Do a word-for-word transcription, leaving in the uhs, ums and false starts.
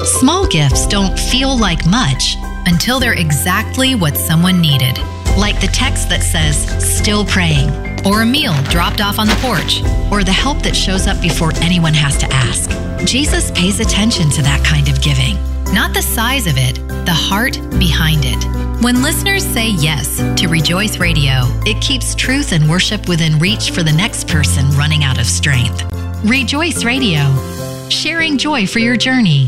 Small gifts don't feel like much until they're exactly what someone needed. Like the text that says, "Still praying," or a meal dropped off on the porch, or the help that shows up before anyone has to ask. Jesus pays attention to that kind of giving. Not the size of it, the heart behind it. When listeners say yes to Rejoice Radio, it keeps truth and worship within reach for the next person running out of strength. Rejoice Radio, sharing joy for your journey.